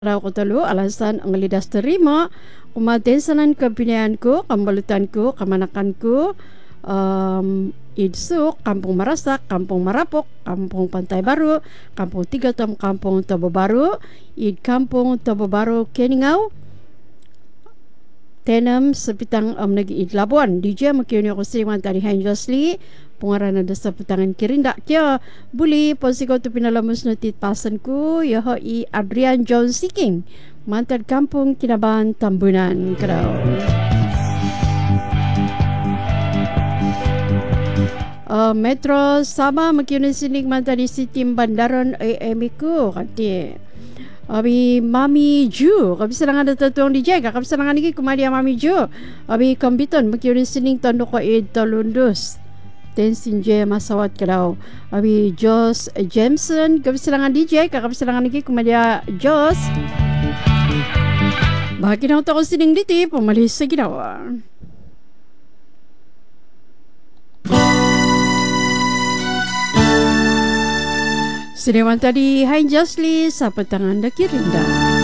Raw ko talo alasan ang lidas terima kumatensanan kepilihan ko kambalutan ko kamanakan ko Idsuk, Kampung Marasak, Kampung Marapok, Kampung Pantai Baru, Kampung Tiga Tom, Kampung Tabo Baru, Kampung Tabo Baru Keningau, Tenam sepitang nagi Labuan. DJ makiuni ako siriwan tari Hein Josli, pungaran na sa putangan kirinda kya buli posiko tu pinalamus no titpasan ko yaho i Adrian John Seeking mantad Kampung Kinabahan Tambunan Karaw. Metro Sabah makiuni sinig mantad di Sitim Bandaran AMI ko kati Abi Mami Ju, kami serangan ada tuang DJ, kami serangan lagi kumadia Mami Ju. Abi kambiton makiuni sining tondo ko Talundus. Tensin je masawat kadau. Abi Jos Jameson, kami serangan DJ, kami serangan lagi kumadia Jos. Bagi na ko sining diti pemalis sa ginawa. Siniwan tadi Hein Jasli sa patangan da kirinda.